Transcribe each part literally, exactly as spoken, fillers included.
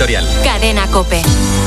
editorial. Cadena COPE.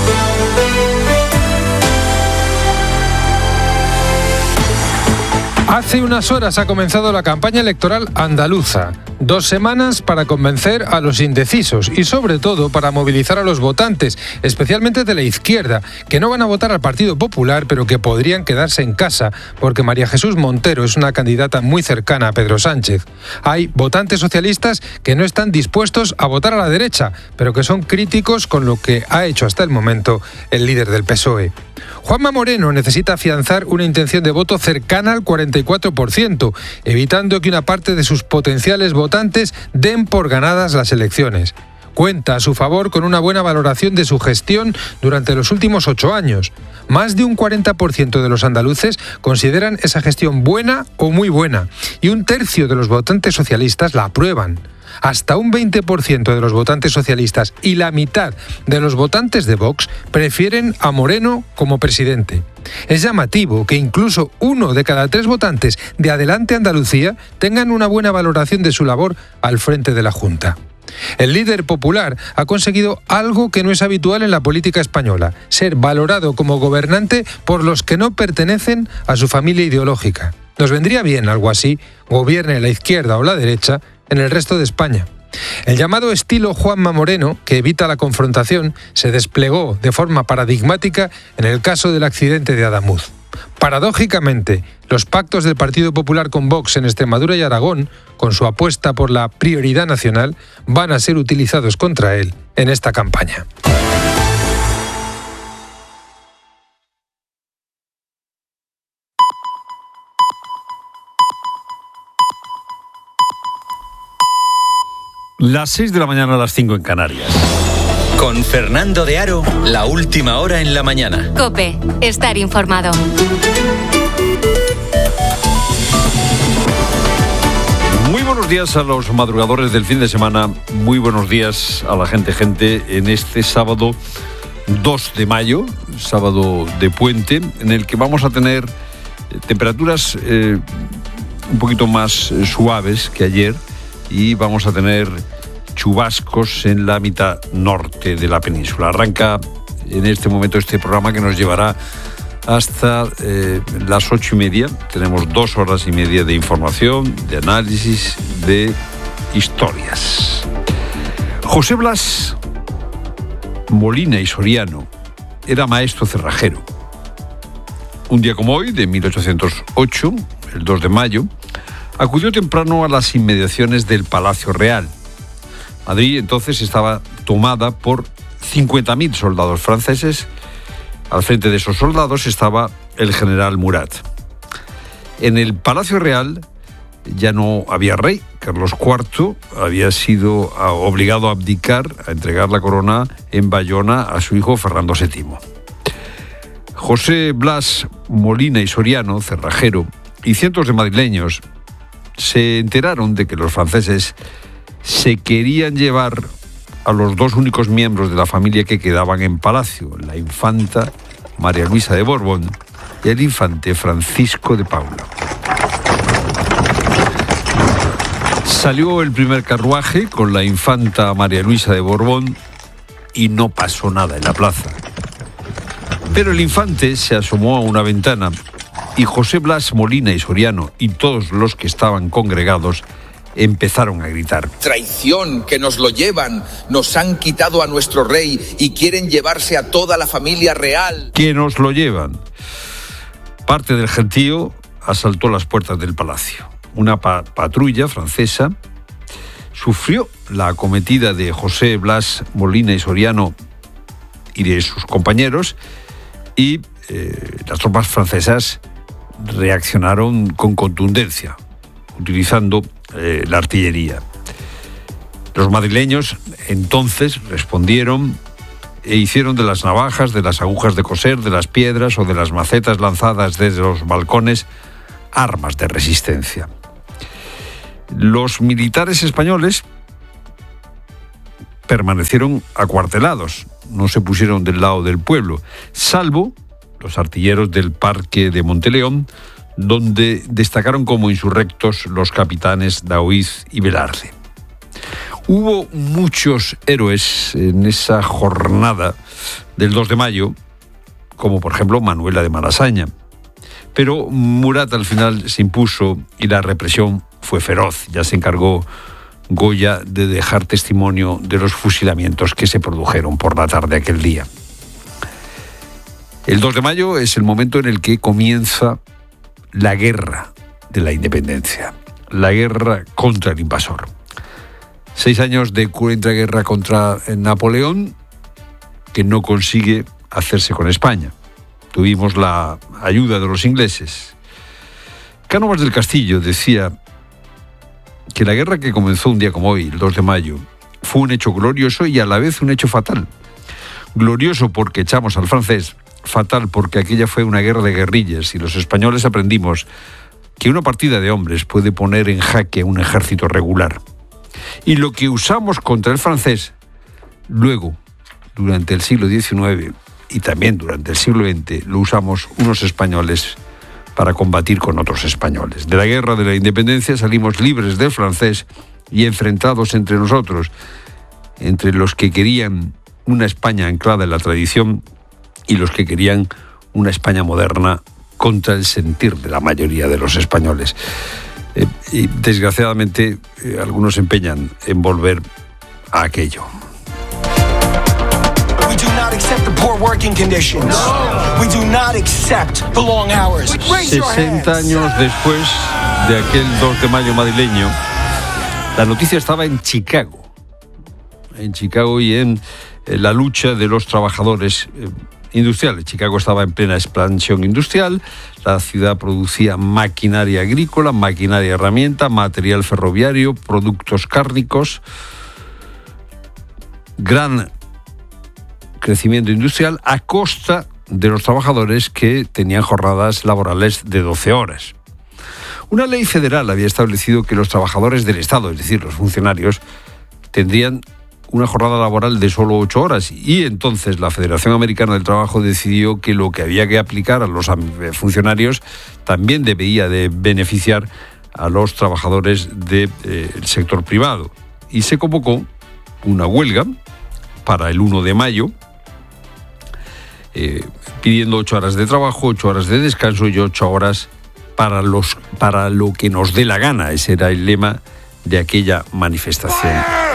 Hace unas horas ha comenzado la campaña electoral andaluza. Dos semanas para convencer a los indecisos y sobre todo para movilizar a los votantes, especialmente de la izquierda, que no van a votar al Partido Popular pero que podrían quedarse en casa porque María Jesús Montero es una candidata muy cercana a Pedro Sánchez. Hay votantes socialistas que no están dispuestos a votar a la derecha, pero que son críticos con lo que ha hecho hasta el momento el líder del P S O E. Juanma Moreno necesita afianzar una intención de voto cercana al cuarenta y cuatro por ciento, evitando que una parte de sus potenciales votantes den por ganadas las elecciones. Cuenta a su favor con una buena valoración de su gestión durante los últimos ocho años. Más de un cuarenta por ciento de los andaluces consideran esa gestión buena o muy buena, y un tercio de los votantes socialistas la aprueban. Hasta un veinte por ciento de los votantes socialistas y la mitad de los votantes de Vox prefieren a Moreno como presidente. Es llamativo que incluso uno de cada tres votantes de Adelante Andalucía tengan una buena valoración de su labor al frente de la Junta. El líder popular ha conseguido algo que no es habitual en la política española: ser valorado como gobernante por los que no pertenecen a su familia ideológica. Nos vendría bien algo así, gobierne la izquierda o la derecha, en el resto de España. El llamado estilo Juanma Moreno, que evita la confrontación, se desplegó de forma paradigmática en el caso del accidente de Adamuz. Paradójicamente, los pactos del Partido Popular con Vox en Extremadura y Aragón, con su apuesta por la prioridad nacional, van a ser utilizados contra él en esta campaña. Las seis de la mañana a las cinco en Canarias. Con Fernando de Aro, la última hora en la mañana. COPE, estar informado. Muy buenos días a los madrugadores del fin de semana. Muy buenos días a la gente, gente, en este sábado dos de mayo, sábado de puente, en el que vamos a tener temperaturas eh, un poquito más suaves que ayer, y vamos a tener chubascos en la mitad norte de la península. Arranca en este momento este programa que nos llevará hasta eh, las ocho y media. Tenemos dos horas y media de información, de análisis, de historias. José Blas Molina y Soriano era maestro cerrajero. Un día como hoy, de mil ochocientos ocho, el dos de mayo, acudió temprano a las inmediaciones del Palacio Real. Madrid entonces estaba tomada por cincuenta mil soldados franceses. Al frente de esos soldados estaba el general Murat. En el Palacio Real ya no había rey. Carlos cuarto había sido obligado a abdicar, a entregar la corona en Bayona a su hijo Fernando séptimo. José Blas Molina y Soriano, cerrajero, y cientos de madrileños se enteraron de que los franceses se querían llevar a los dos únicos miembros de la familia que quedaban en palacio, la infanta María Luisa de Borbón y el infante Francisco de Paula. Salió el primer carruaje con la infanta María Luisa de Borbón y no pasó nada en la plaza. Pero el infante se asomó a una ventana y José Blas Molina y Soriano y todos los que estaban congregados empezaron a gritar: traición, que nos lo llevan, nos han quitado a nuestro rey y quieren llevarse a toda la familia real. Que nos lo llevan. Parte del gentío asaltó las puertas del palacio. Una pa- patrulla francesa sufrió la acometida de José Blas Molina y Soriano y de sus compañeros, y eh, las tropas francesas reaccionaron con contundencia, utilizando eh, la artillería. Los madrileños entonces respondieron e hicieron de las navajas, de las agujas de coser, de las piedras o de las macetas lanzadas desde los balcones armas de resistencia. Los militares españoles permanecieron acuartelados, no se pusieron del lado del pueblo, salvo los artilleros del Parque de Monteleón, donde destacaron como insurrectos los capitanes Daoiz y Velarde. Hubo muchos héroes en esa jornada del dos de mayo, como por ejemplo Manuela de Malasaña. Pero Murat al final se impuso y la represión fue feroz. Ya se encargó Goya de dejar testimonio de los fusilamientos que se produjeron por la tarde aquel día. El dos de mayo es el momento en el que comienza la guerra de la independencia, la guerra contra el invasor. Seis años de cruenta guerra contra Napoleón, que no consigue hacerse con España. Tuvimos la ayuda de los ingleses. Cánovas del Castillo decía que la guerra que comenzó un día como hoy, el dos de mayo, fue un hecho glorioso y a la vez un hecho fatal. Glorioso porque echamos al francés, fatal porque aquella fue una guerra de guerrillas y los españoles aprendimos que una partida de hombres puede poner en jaque a un ejército regular. Y lo que usamos contra el francés, luego, durante el siglo diecinueve y también durante el siglo veinte, lo usamos unos españoles para combatir con otros españoles. De la guerra de la independencia salimos libres del francés y enfrentados entre nosotros, entre los que querían una España anclada en la tradición y los que querían una España moderna contra el sentir de la mayoría de los españoles. Eh, y desgraciadamente eh, algunos se empeñan en volver a aquello. We do not accept the poor working conditions. No. We do not accept the long hours. sesenta años después de aquel dos de mayo madrileño, la noticia estaba en Chicago. En Chicago y en eh, la lucha de los trabajadores eh, industriales. Chicago estaba en plena expansión industrial. La ciudad producía maquinaria agrícola, maquinaria herramienta, material ferroviario, productos cárnicos. Gran crecimiento industrial a costa de los trabajadores que tenían jornadas laborales de doce horas. Una ley federal había establecido que los trabajadores del Estado, es decir, los funcionarios, tendrían una jornada laboral de solo ocho horas y entonces la Federación Americana del Trabajo decidió que lo que había que aplicar a los funcionarios también debía de beneficiar a los trabajadores del eh, sector privado. Y se convocó una huelga para el uno de mayo, Eh, pidiendo ocho horas de trabajo, ocho horas de descanso y ocho horas para, los, para lo que nos dé la gana. Ese era el lema de aquella manifestación.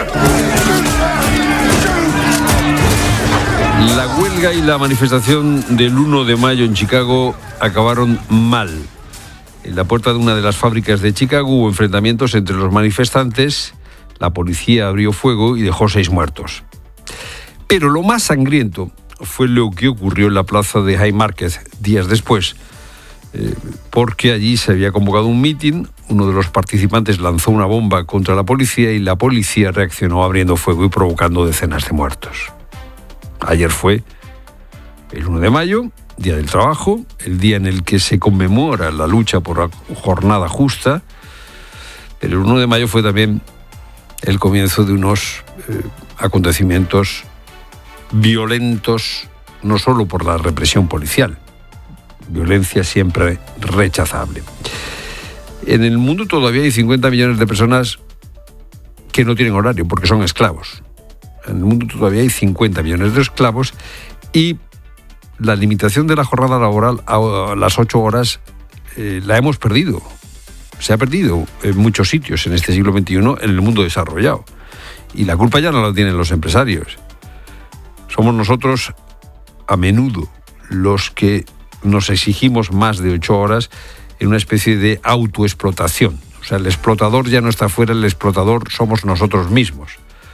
La huelga y la manifestación del uno de mayo en Chicago acabaron mal. En la puerta de una de las fábricas de Chicago hubo enfrentamientos entre los manifestantes, la policía abrió fuego y dejó seis muertos. Pero lo más sangriento fue lo que ocurrió en la plaza de Haymarket días después, eh, porque allí se había convocado un mitin, uno de los participantes lanzó una bomba contra la policía y la policía reaccionó abriendo fuego y provocando decenas de muertos. Ayer fue el uno de mayo, Día del Trabajo, el día en el que se conmemora la lucha por la jornada justa, pero el uno de mayo fue también el comienzo de unos eh, acontecimientos violentos, no solo por la represión policial, violencia siempre rechazable. En el mundo todavía hay cincuenta millones de personas que no tienen horario porque son esclavos. En el mundo todavía hay cincuenta millones de esclavos y la limitación de la jornada laboral a las ocho horas eh, la hemos perdido. Se ha perdido en muchos sitios en este siglo veintiuno en el mundo desarrollado. Y la culpa ya no la tienen los empresarios. Somos nosotros, a menudo, los que nos exigimos más de ocho horas en una especie de autoexplotación. O sea, el explotador ya no está fuera, el explotador somos nosotros mismos.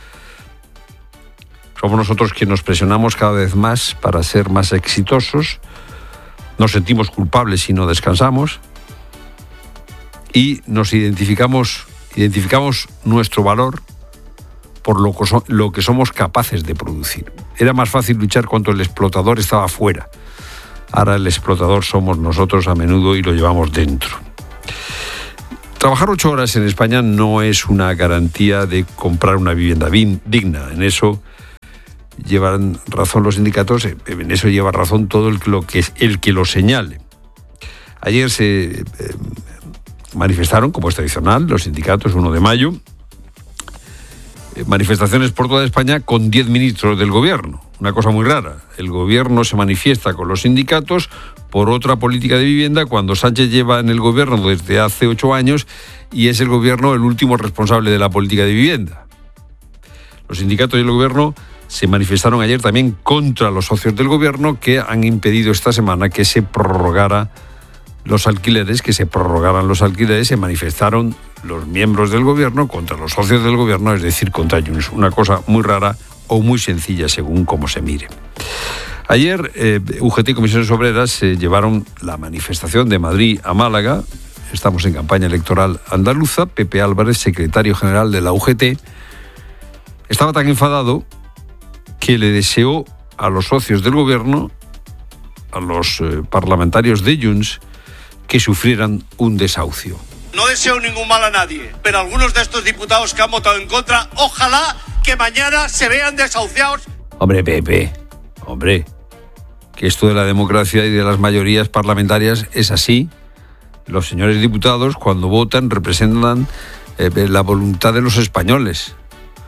Somos nosotros quienes nos presionamos cada vez más para ser más exitosos, nos sentimos culpables si no descansamos y nos identificamos, identificamos nuestro valor por lo que, so, lo que somos capaces de producir. Era más fácil luchar cuando el explotador estaba fuera. Ahora el explotador somos nosotros a menudo y lo llevamos dentro. Trabajar ocho horas en España no es una garantía de comprar una vivienda digna. En eso llevan razón los sindicatos, en eso lleva razón todo el, lo que, el que lo señale. Ayer se eh, manifestaron, como es tradicional, los sindicatos uno de mayo, manifestaciones por toda España con diez ministros del gobierno. Una cosa muy rara. El gobierno se manifiesta con los sindicatos por otra política de vivienda cuando Sánchez lleva en el gobierno desde hace ocho años y es el gobierno el último responsable de la política de vivienda. Los sindicatos y el gobierno se manifestaron ayer también contra los socios del gobierno que han impedido esta semana que se prorrogara los alquileres, que se prorrogaran los alquileres. Se manifestaron los miembros del gobierno contra los socios del gobierno, es decir, contra Junts. Una cosa muy rara o muy sencilla según cómo se mire. Ayer eh, U G T y Comisiones Obreras se eh, llevaron la manifestación de Madrid a Málaga. Estamos en campaña electoral andaluza. Pepe Álvarez, secretario general de la U G T, estaba tan enfadado que le deseó a los socios del gobierno, a los eh, parlamentarios de Junts, que sufrieran un desahucio. No deseo ningún mal a nadie, pero algunos de estos diputados que han votado en contra, ojalá que mañana se vean desahuciados. Hombre, Pepe, hombre, que esto de la democracia y de las mayorías parlamentarias es así. Los señores diputados, cuando votan, representan eh, la voluntad de los españoles.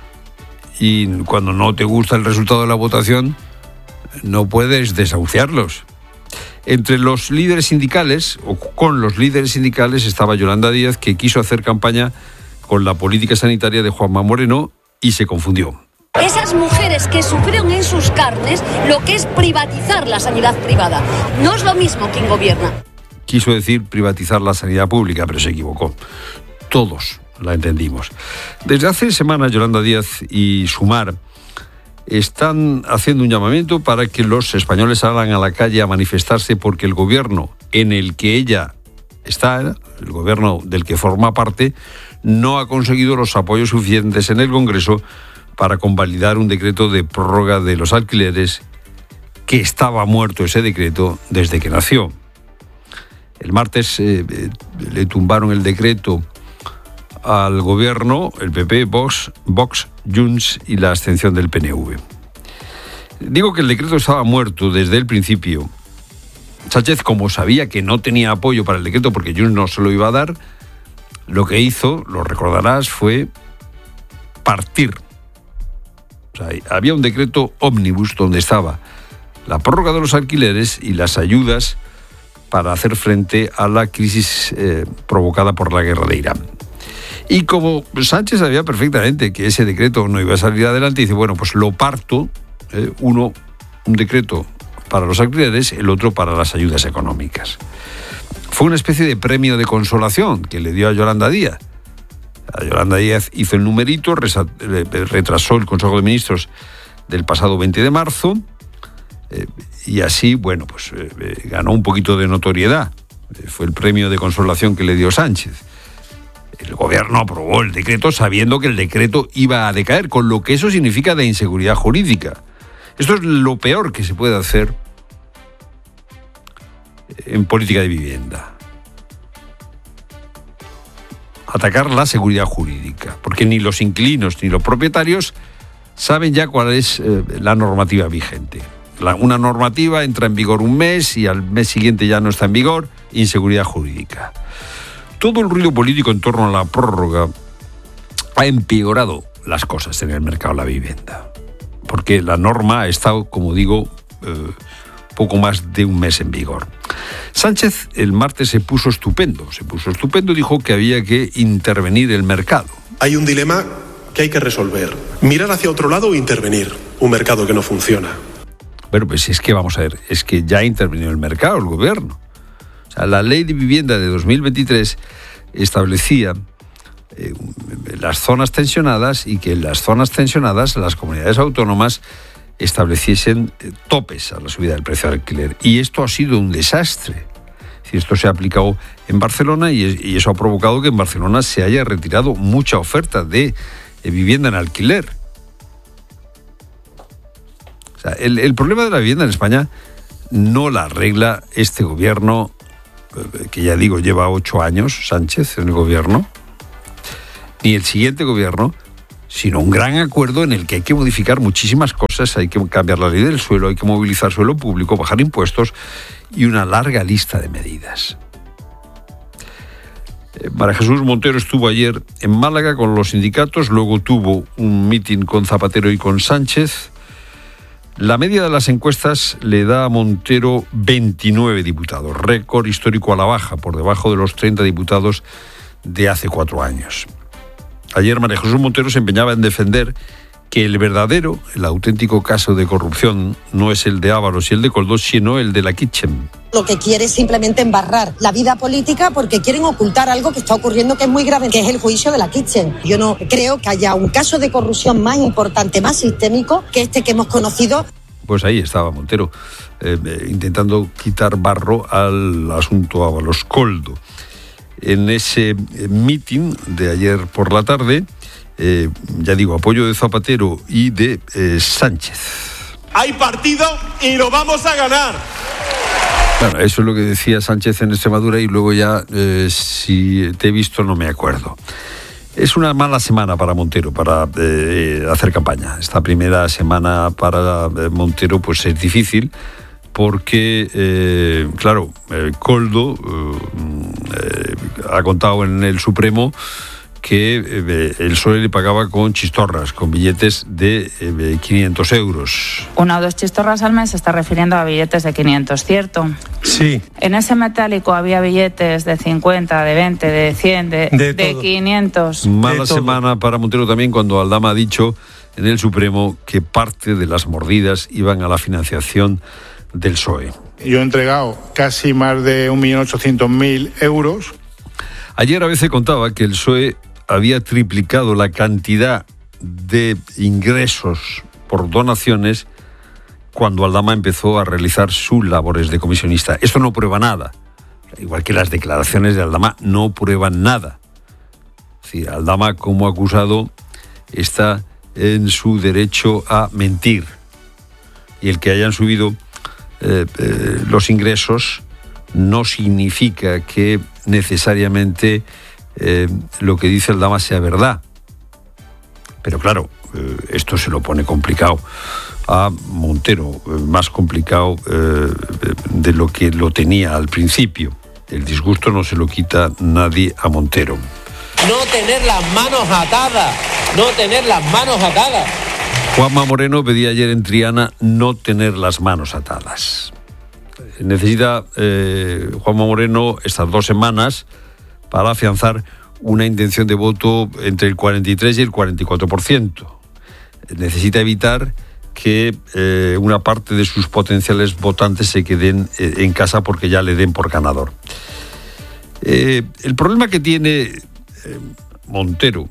Y cuando no te gusta el resultado de la votación, no puedes desahuciarlos. Entre los líderes sindicales, o con los líderes sindicales, estaba Yolanda Díaz, que quiso hacer campaña con la política sanitaria de Juanma Moreno y se confundió. Esas mujeres que sufrieron en sus carnes lo que es privatizar la sanidad privada. No es lo mismo quien gobierna. Quiso decir privatizar la sanidad pública, pero se equivocó. Todos la entendimos. Desde hace semanas, Yolanda Díaz y Sumar están haciendo un llamamiento para que los españoles salgan a la calle a manifestarse porque el gobierno en el que ella está, el gobierno del que forma parte, no ha conseguido los apoyos suficientes en el Congreso para convalidar un decreto de prórroga de los alquileres, que estaba muerto ese decreto desde que nació. El martes eh, eh, le tumbaron el decreto al gobierno, el P P, Vox, Vox, Junts y la abstención del P N V. Digo que el decreto estaba muerto desde el principio. Sánchez, como sabía que no tenía apoyo para el decreto porque Junts no se lo iba a dar, lo que hizo, lo recordarás, fue partir. O sea, había un decreto ómnibus donde estaba la prórroga de los alquileres y las ayudas para hacer frente a la crisis eh, provocada por la guerra de Irán. Y como Sánchez sabía perfectamente que ese decreto no iba a salir adelante, dice, bueno, pues lo parto, eh, uno, un decreto para los alquileres, el otro para las ayudas económicas. Fue una especie de premio de consolación que le dio a Yolanda Díaz. A Yolanda Díaz hizo el numerito, retrasó el Consejo de Ministros del pasado veinte de marzo, eh, y así, bueno, pues eh, ganó un poquito de notoriedad. Eh, fue el premio de consolación que le dio Sánchez. El gobierno aprobó el decreto sabiendo que el decreto iba a decaer, con lo que eso significa de inseguridad jurídica. Esto es lo peor que se puede hacer en política de vivienda. Atacar la seguridad jurídica, porque ni los inquilinos ni los propietarios saben ya cuál es eh, la normativa vigente. La, una normativa entra en vigor un mes y al mes siguiente ya no está en vigor, inseguridad jurídica. Todo el ruido político en torno a la prórroga ha empeorado las cosas en el mercado de la vivienda, porque la norma ha estado, como digo, eh, poco más de un mes en vigor. Sánchez el martes se puso estupendo, se puso estupendo y dijo que había que intervenir el mercado. Hay un dilema que hay que resolver. Mirar hacia otro lado o intervenir un mercado que no funciona. Pero pues es que, vamos a ver, es que ya ha intervenido el mercado, el gobierno. O sea, la ley de vivienda de dos mil veintitrés establecía eh, las zonas tensionadas y que en las zonas tensionadas las comunidades autónomas estableciesen eh, topes a la subida del precio del alquiler. Y esto ha sido un desastre. Es decir, esto se ha aplicado en Barcelona y, y eso ha provocado que en Barcelona se haya retirado mucha oferta de, de vivienda en alquiler. O sea, el, el problema de la vivienda en España no la arregla este gobierno, que ya digo, lleva ocho años, Sánchez, en el gobierno, ni el siguiente gobierno, sino un gran acuerdo en el que hay que modificar muchísimas cosas, hay que cambiar la ley del suelo, hay que movilizar suelo público, bajar impuestos y una larga lista de medidas. Eh, María Jesús Montero estuvo ayer en Málaga con los sindicatos, luego tuvo un mitin con Zapatero y con Sánchez. La media de las encuestas le da a Montero veintinueve diputados, récord histórico a la baja, por debajo de los treinta diputados de hace cuatro años. Ayer María Jesús Montero se empeñaba en defender que el verdadero, el auténtico caso de corrupción no es el de Ábalos y el de Koldo, sino el de la Kitchen. Lo que quiere es simplemente embarrar la vida política porque quieren ocultar algo que está ocurriendo que es muy grave, que es el juicio de la Kitchen. Yo no creo que haya un caso de corrupción más importante, más sistémico que este que hemos conocido. Pues ahí estaba Montero, eh, intentando quitar barro al asunto Ábalos Koldo. En ese mitin de ayer por la tarde, Eh, ya digo, apoyo de Zapatero y de eh, Sánchez. Hay partido y lo vamos a ganar. Bueno, eso es lo que decía Sánchez en Extremadura y luego ya, eh, si te he visto, no me acuerdo. Es una mala semana para Montero, para eh, hacer campaña. Esta primera semana para eh, Montero pues es difícil porque, eh, claro, eh, Koldo eh, ha contado en el Supremo que eh, el P S O E le pagaba con chistorras, con billetes de eh, quinientos euros. Una o dos chistorras al mes se está refiriendo a billetes de quinientos, ¿cierto? Sí. En ese metálico había billetes de cincuenta, de veinte, de cien, de, de, de quinientos. Mala semana para Montero también cuando Aldama ha dicho en el Supremo que parte de las mordidas iban a la financiación del P S O E. Yo he entregado casi más de un millón ochocientos mil euros. Ayer a veces contaba que el P S O E había triplicado la cantidad de ingresos por donaciones cuando Aldama empezó a realizar sus labores de comisionista. Esto no prueba nada. Igual que las declaraciones de Aldama no prueban nada. Es decir, Aldama como acusado está en su derecho a mentir. Y el que hayan subido eh, eh, los ingresos no significa que necesariamente eh, lo que dice Aldama sea verdad. Pero claro, eh, esto se lo pone complicado a Montero, eh, más complicado eh, de lo que lo tenía al principio. El disgusto no se lo quita nadie a Montero. No tener las manos atadas, no tener las manos atadas. Juanma Moreno pedía ayer en Triana no tener las manos atadas. Necesita eh, Juanma Moreno estas dos semanas para afianzar una intención de voto entre el cuarenta y tres y el cuarenta y cuatro por ciento. Necesita evitar que eh, una parte de sus potenciales votantes se queden eh, en casa porque ya le den por ganador. Eh, el problema que tiene eh, Montero,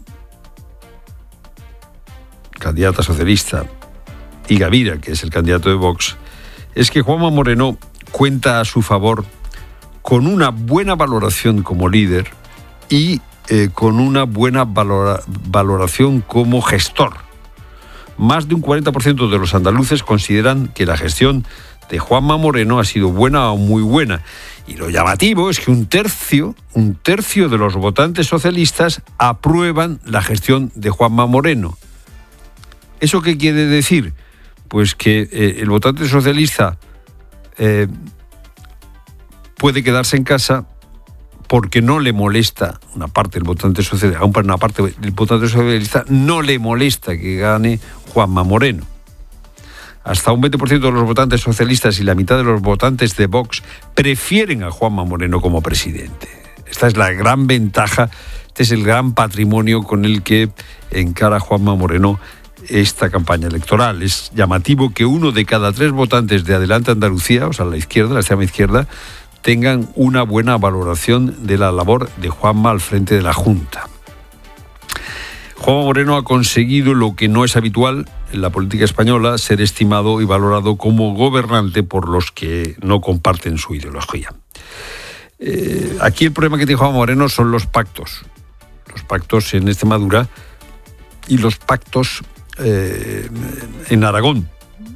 candidata socialista, y Gavira, que es el candidato de Vox, es que Juanma Moreno cuenta a su favor con una buena valoración como líder y eh, con una buena valora, valoración como gestor. Más de un cuarenta por ciento de los andaluces consideran que la gestión de Juanma Moreno ha sido buena o muy buena. Y lo llamativo es que un tercio, un tercio de los votantes socialistas aprueban la gestión de Juanma Moreno. ¿Eso qué quiere decir? Pues que eh, el votante socialista eh, puede quedarse en casa porque no le molesta, una parte del votante socialista, una parte del votante socialista no le molesta que gane Juanma Moreno. Hasta un veinte por ciento de los votantes socialistas y la mitad de los votantes de Vox prefieren a Juanma Moreno como presidente. Esta es la gran ventaja, este es el gran patrimonio con el que encara Juanma Moreno esta campaña electoral. Es llamativo que uno de cada tres votantes de Adelante Andalucía, o sea, la izquierda, la extrema izquierda, tengan una buena valoración de la labor de Juanma al frente de la Junta. Juanma Moreno ha conseguido lo que no es habitual en la política española, ser estimado y valorado como gobernante por los que no comparten su ideología. Eh, aquí el problema que tiene Juanma Moreno son los pactos. Los pactos en Extremadura y los pactos eh, en Aragón.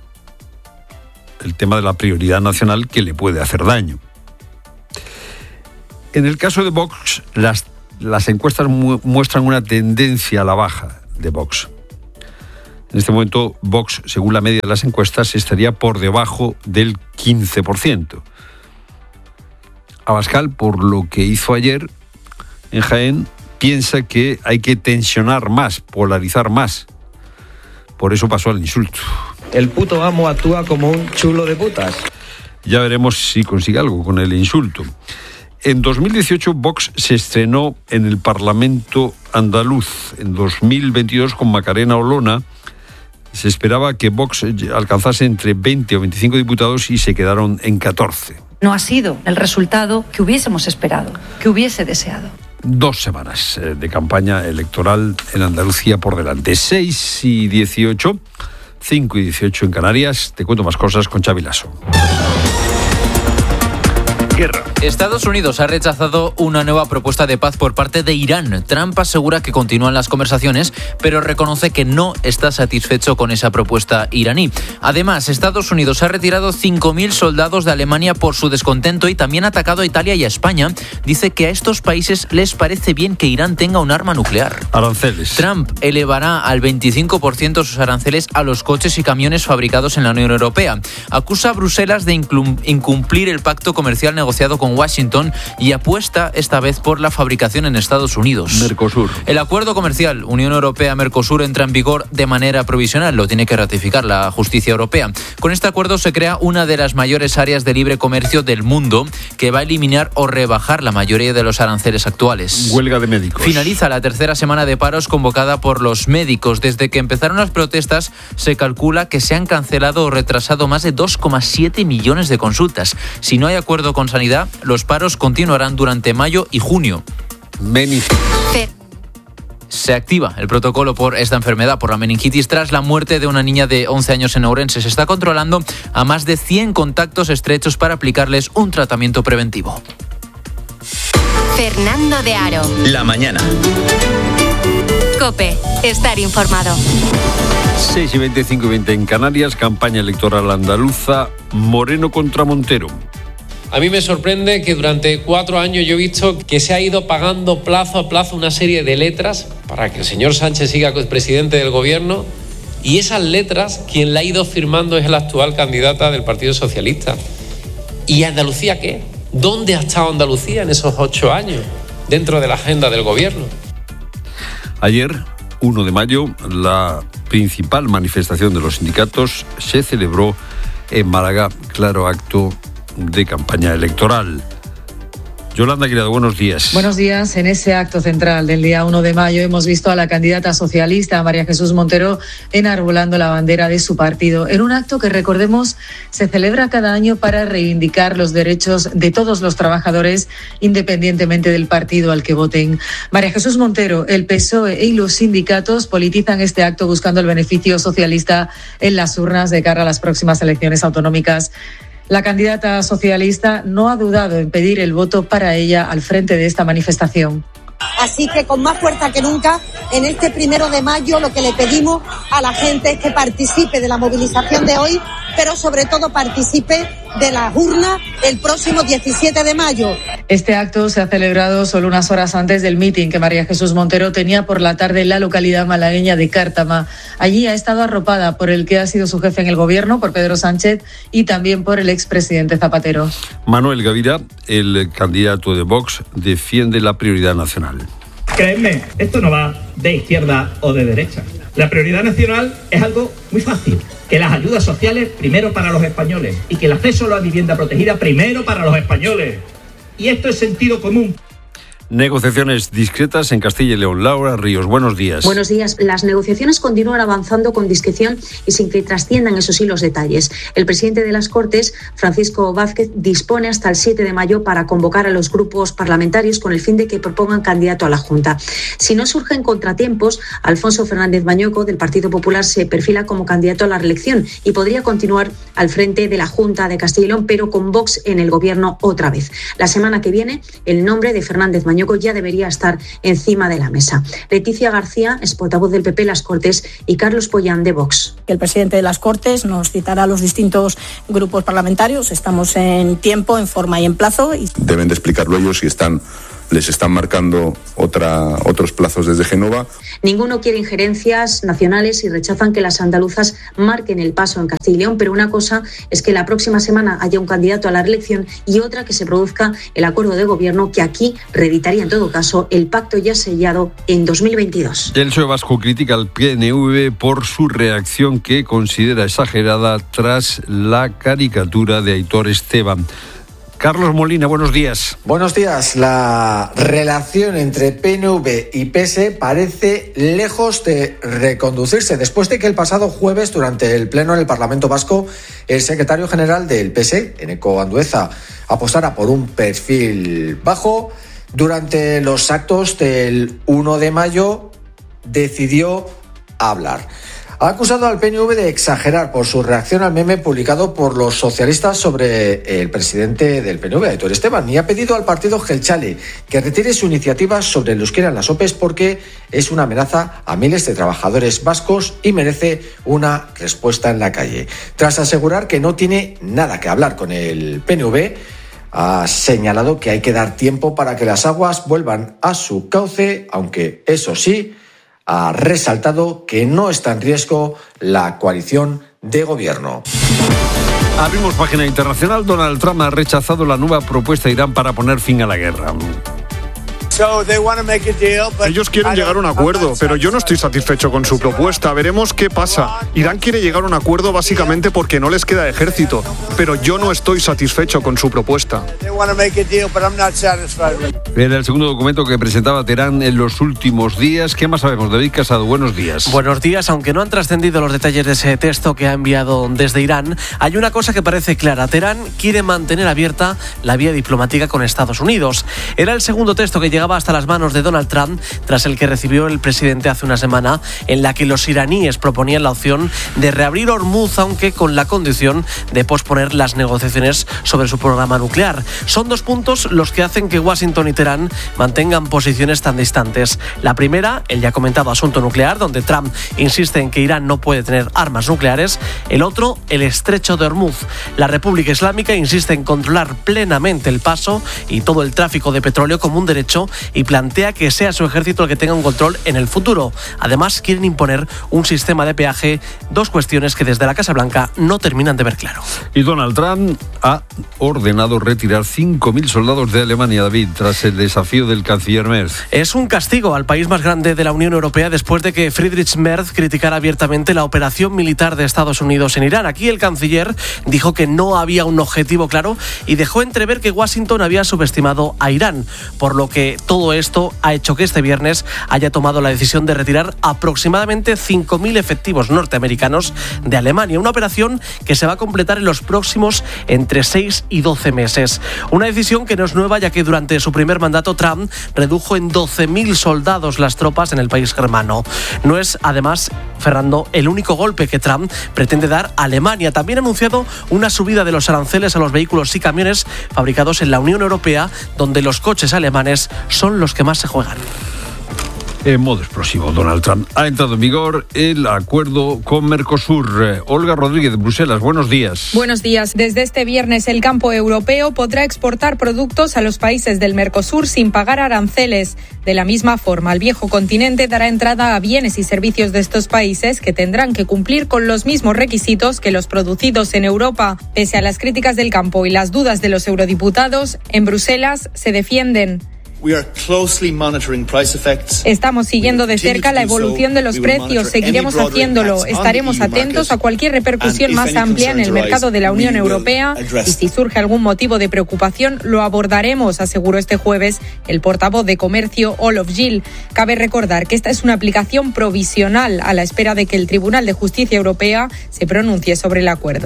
El tema de la prioridad nacional que le puede hacer daño. En el caso de Vox, las, las encuestas mu- muestran una tendencia a la baja de Vox. En este momento, Vox, según la media de las encuestas, estaría por debajo del quince por ciento. Abascal, por lo que hizo ayer, en Jaén, piensa que hay que tensionar más, polarizar más. Por eso pasó al insulto. El puto amo actúa como un chulo de putas. Ya veremos si consigue algo con el insulto. En dos mil dieciocho, Vox se estrenó en el Parlamento andaluz. En dos mil veintidós, con Macarena Olona, se esperaba que Vox alcanzase entre veinte o veinticinco diputados y se quedaron en catorce. No ha sido el resultado que hubiésemos esperado, que hubiese deseado. Dos semanas de campaña electoral en Andalucía por delante. seis y dieciocho, cinco y dieciocho en Canarias. Te cuento más cosas con Xavi Lasso. Guerra. Estados Unidos ha rechazado una nueva propuesta de paz por parte de Irán. Trump asegura que continúan las conversaciones, pero reconoce que no está satisfecho con esa propuesta iraní. Además, Estados Unidos ha retirado cinco mil soldados de Alemania por su descontento y también ha atacado a Italia y a España. Dice que a estos países les parece bien que Irán tenga un arma nuclear. Aranceles. Trump elevará al veinticinco por ciento sus aranceles a los coches y camiones fabricados en la Unión Europea. Acusa a Bruselas de incumplir el pacto comercial negociado con Washington y apuesta esta vez por la fabricación en Estados Unidos. Mercosur. El acuerdo comercial Unión Europea-Mercosur entra en vigor de manera provisional, lo tiene que ratificar la justicia europea. Con este acuerdo se crea una de las mayores áreas de libre comercio del mundo que va a eliminar o rebajar la mayoría de los aranceles actuales. Huelga de médicos. Finaliza la tercera semana de paros convocada por los médicos. Desde que empezaron las protestas se calcula que se han cancelado o retrasado más de dos coma siete millones de consultas. Si no hay acuerdo con Sanidad, los paros continuarán durante mayo y junio. Meningitis. Se activa el protocolo por esta enfermedad, por la meningitis, tras la muerte de una niña de once años en Ourense. Se está controlando a más de cien contactos estrechos para aplicarles un tratamiento preventivo. Fernando de Aro. La mañana. COPE. Estar informado. seis y veinticinco y veinte en Canarias, campaña electoral andaluza, Moreno contra Montero. A mí me sorprende que durante cuatro años yo he visto que se ha ido pagando plazo a plazo una serie de letras para que el señor Sánchez siga presidente del gobierno, y esas letras quien la ha ido firmando es la actual candidata del Partido Socialista. ¿Y Andalucía qué? ¿Dónde ha estado Andalucía en esos ocho años dentro de la agenda del gobierno? Ayer, uno de mayo, la principal manifestación de los sindicatos se celebró en Málaga, claro acto de campaña electoral. Yolanda Guirado, buenos días. Buenos días. En ese acto central del día uno de mayo hemos visto a la candidata socialista María Jesús Montero enarbolando la bandera de su partido, en un acto que, recordemos, se celebra cada año para reivindicar los derechos de todos los trabajadores, independientemente del partido al que voten. María Jesús Montero, el P S O E y los sindicatos politizan este acto buscando el beneficio socialista en las urnas de cara a las próximas elecciones autonómicas. La candidata socialista no ha dudado en pedir el voto para ella al frente de esta manifestación. Así que con más fuerza que nunca, en este primero de mayo lo que le pedimos a la gente es que participe de la movilización de hoy, pero sobre todo participe de las urnas el próximo diecisiete de mayo. Este acto se ha celebrado solo unas horas antes del mitin que María Jesús Montero tenía por la tarde en la localidad malagueña de Cártama. Allí ha estado arropada por el que ha sido su jefe en el gobierno, por Pedro Sánchez, y también por el expresidente Zapatero. Manuel Gavira, el candidato de Vox, defiende la prioridad nacional. Créeme, esto no va de izquierda o de derecha. La prioridad nacional es algo muy fácil. Que las ayudas sociales primero para los españoles y que el acceso a la vivienda protegida primero para los españoles. Y esto es sentido común. Negociaciones discretas en Castilla y León. Laura Ríos, buenos días. Buenos días. Las negociaciones continúan avanzando con discreción y sin que trasciendan, eso sí, los detalles. El presidente de las Cortes, Francisco Vázquez, dispone hasta el siete de mayo para convocar a los grupos parlamentarios con el fin de que propongan candidato a la Junta. Si no surgen contratiempos, Alfonso Fernández Mañueco, del Partido Popular, se perfila como candidato a la reelección y podría continuar al frente de la Junta de Castilla y León, pero con Vox en el gobierno otra vez. La semana que viene, el nombre de Fernández Mañueco ya debería estar encima de la mesa. Leticia García es portavoz del P P en las Cortes y Carlos Pollán de Vox. El presidente de las Cortes nos citará a los distintos grupos parlamentarios. Estamos en tiempo, en forma y en plazo. Y... Deben de explicarlo ellos si están les están marcando otra, otros plazos desde Génova. Ninguno quiere injerencias nacionales y rechazan que las andaluzas marquen el paso en Castilla y León, pero una cosa es que la próxima semana haya un candidato a la reelección y otra que se produzca el acuerdo de gobierno que aquí reeditaría en todo caso el pacto ya sellado en dos mil veintidós. El P S O E vasco critica al P N V por su reacción que considera exagerada tras la caricatura de Aitor Esteban. Carlos Molina, buenos días. Buenos días. La relación entre P N V y P S E parece lejos de reconducirse después de que el pasado jueves, durante el pleno en el Parlamento Vasco, el secretario general del P S E, Eneko Andueza, apostara por un perfil bajo. Durante los actos del uno de mayo decidió hablar. Ha acusado al P N V de exagerar por su reacción al meme publicado por los socialistas sobre el presidente del P N V, Aitor Esteban, y ha pedido al partido Jeltzale que retire su iniciativa sobre el euskera en las O P Es porque es una amenaza a miles de trabajadores vascos y merece una respuesta en la calle. Tras asegurar que no tiene nada que hablar con el P N V, ha señalado que hay que dar tiempo para que las aguas vuelvan a su cauce, aunque eso sí, ha resaltado que no está en riesgo la coalición de gobierno. Abrimos página internacional. Donald Trump ha rechazado la nueva propuesta de Irán para poner fin a la guerra. Ellos quieren llegar a un acuerdo, pero yo no estoy satisfecho con su propuesta. Veremos qué pasa. Irán quiere llegar a un acuerdo básicamente porque no les queda ejército, pero yo no estoy satisfecho con su propuesta. Era el segundo documento que presentaba Teherán en los últimos días. ¿Qué más sabemos? David Casado, buenos días. Buenos días. Aunque no han trascendido los detalles de ese texto que ha enviado desde Irán, hay una cosa que parece clara. Teherán quiere mantener abierta la vía diplomática con Estados Unidos. Era el segundo texto que llegaba hasta las manos de Donald Trump tras el que recibió el presidente hace una semana, en la que los iraníes proponían la opción de reabrir Hormuz, aunque con la condición de posponer las negociaciones sobre su programa nuclear. Son dos puntos los que hacen que Washington y Teherán mantengan posiciones tan distantes. La primera, el ya comentado asunto nuclear, donde Trump insiste en que Irán no puede tener armas nucleares. El otro, el estrecho de Hormuz. La República Islámica insiste en controlar plenamente el paso y todo el tráfico de petróleo como un derecho y plantea que sea su ejército el que tenga un control en el futuro. Además, quieren imponer un sistema de peaje, dos cuestiones que desde la Casa Blanca no terminan de ver claro. Y Donald Trump ha ordenado retirar cinco mil soldados de Alemania, David, tras el desafío del canciller Merz. Es un castigo al país más grande de la Unión Europea después de que Friedrich Merz criticara abiertamente la operación militar de Estados Unidos en Irán. Aquí el canciller dijo que no había un objetivo claro y dejó entrever que Washington había subestimado a Irán, por lo que todo esto ha hecho que este viernes haya tomado la decisión de retirar aproximadamente cinco mil efectivos norteamericanos de Alemania, una operación que se va a completar en los próximos entre seis y doce meses. Una decisión que no es nueva, ya que durante su primer mandato Trump redujo en doce mil soldados las tropas en el país germano. No es, además, Fernando, el único golpe que Trump pretende dar a Alemania. También ha anunciado una subida de los aranceles a los vehículos y camiones fabricados en la Unión Europea, donde los coches alemanes son los que más se juegan. En modo explosivo, Donald Trump ha entrado en vigor el acuerdo con Mercosur. Olga Rodríguez, de Bruselas, buenos días. Buenos días. Desde este viernes el campo europeo podrá exportar productos a los países del Mercosur sin pagar aranceles. De la misma forma, el viejo continente dará entrada a bienes y servicios de estos países que tendrán que cumplir con los mismos requisitos que los producidos en Europa. Pese a las críticas del campo y las dudas de los eurodiputados, en Bruselas se defienden. Estamos siguiendo de cerca la evolución de los precios, seguiremos haciéndolo, estaremos atentos a cualquier repercusión más amplia en el mercado de la Unión Europea y si surge algún motivo de preocupación lo abordaremos, aseguró este jueves el portavoz de Comercio Olof Gil. Cabe recordar que esta es una aplicación provisional a la espera de que el Tribunal de Justicia Europea se pronuncie sobre el acuerdo.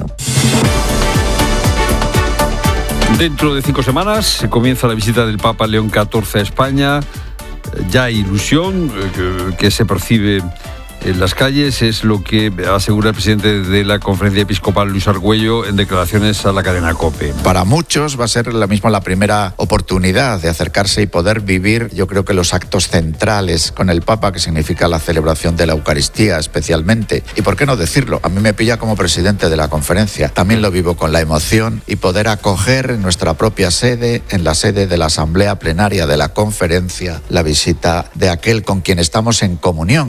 Dentro de cinco semanas se comienza la visita del Papa León catorce a España. Ya hay ilusión que, que se percibe en las calles, es lo que asegura el presidente de la Conferencia Episcopal, Luis Argüello, en declaraciones a la cadena COPE. Para muchos va a ser la misma la primera oportunidad de acercarse y poder vivir, yo creo que los actos centrales con el Papa, que significa la celebración de la Eucaristía especialmente. Y por qué no decirlo, a mí me pilla como presidente de la conferencia. También lo vivo con la emoción y poder acoger en nuestra propia sede, en la sede de la Asamblea Plenaria de la Conferencia, la visita de aquel con quien estamos en comunión.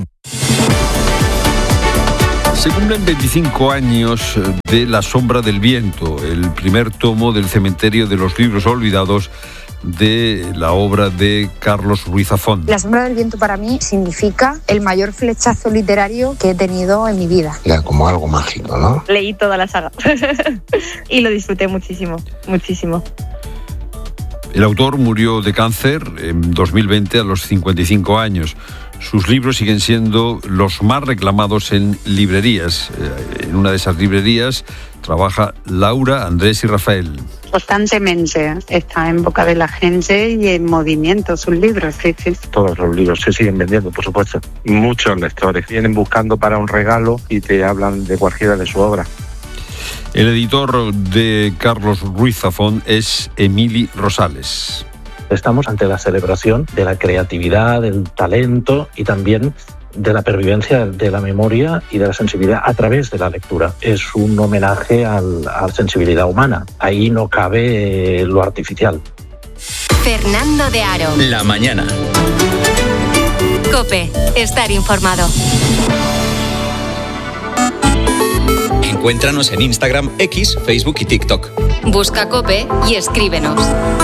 Se cumplen veinticinco años de La sombra del viento, el primer tomo del cementerio de los libros olvidados de la obra de Carlos Ruiz Zafón. La sombra del viento para mí significa el mayor flechazo literario que he tenido en mi vida. Era como algo mágico, ¿no? Leí toda la saga y lo disfruté muchísimo, muchísimo. El autor murió de cáncer en dos mil veinte a los cincuenta y cinco años. Sus libros siguen siendo los más reclamados en librerías. En una de esas librerías trabaja Laura, Andrés y Rafael. Constantemente está en boca de la gente y en movimiento sus libros, sí, sí. Todos los libros se siguen vendiendo, por supuesto. Muchos lectores vienen buscando para un regalo y te hablan de cualquiera de su obra. El editor de Carlos Ruiz Zafón es Emili Rosales. Estamos ante la celebración de la creatividad, del talento y también de la pervivencia de la memoria y de la sensibilidad a través de la lectura. Es un homenaje al, a la sensibilidad humana. Ahí no cabe lo artificial. Fernando de Aro. La mañana. COPE. Estar informado. Encuéntranos en Instagram, X, Facebook y TikTok. Busca COPE y escríbenos.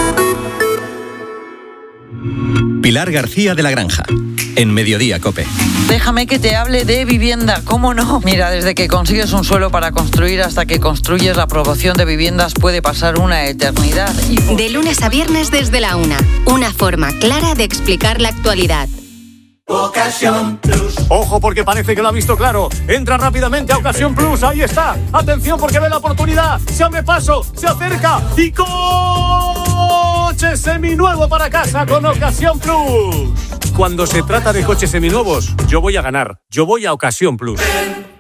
Pilar García de la Granja, en Mediodía COPE. Déjame que te hable de vivienda, ¿cómo no? Mira, desde que consigues un suelo para construir hasta que construyes la aprobación de viviendas puede pasar una eternidad. Y... De lunes a viernes desde la una, una forma clara de explicar la actualidad. Ocasión Plus. Ojo porque parece que lo ha visto claro. Entra rápidamente a Ocasión Plus, ahí está. Atención porque ve la oportunidad. Se abre paso, se acerca y coche seminuevo para casa con Ocasión Plus. Cuando se trata de coches seminuevos, yo voy a ganar. Yo voy a Ocasión Plus. Ven